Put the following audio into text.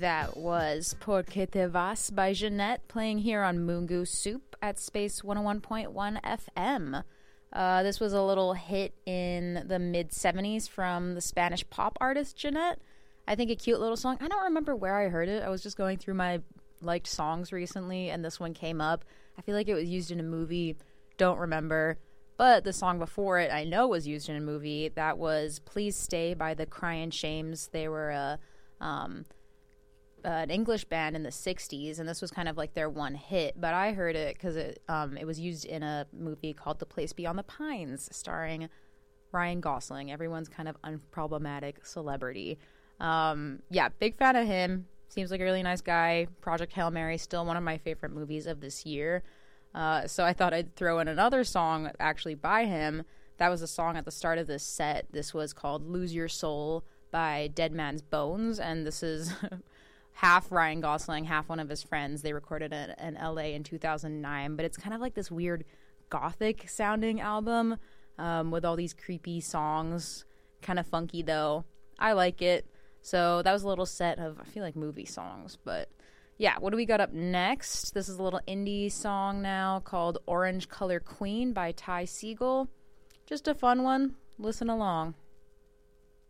That was Porque Te Vas by Jeanette, playing here on Moongoose Soup at Space 101.1 FM. This was a little hit in the mid-70s from the Spanish pop artist Jeanette. I think a cute little song. I don't remember where I heard it. I was just going through my liked songs recently, and this one came up. I feel like it was used in a movie. Don't remember. But the song before it I know was used in a movie. That was Please Stay by the Crying Shames. They were an English band in the 60s, and this was kind of like their one hit. But I heard it because it was used in a movie called The Place Beyond the Pines, starring Ryan Gosling, everyone's kind of unproblematic celebrity. Yeah, big fan of him. Seems like a really nice guy. Project Hail Mary, still one of my favorite movies of this year. So I thought I'd throw in another song actually by him. That was a song at the start of this set. This was called Lose Your Soul by Dead Man's Bones, and this is half Ryan Gosling, half one of his friends. They recorded it in LA in 2009, but it's kind of like this weird gothic sounding album with all these creepy songs. Kind of funky though. I like it. So that was a little set of, I feel like, movie songs. But yeah, what do we got up next? This is a little indie song now called Orange Color Queen by Ty Segall. Just a fun one. Listen along.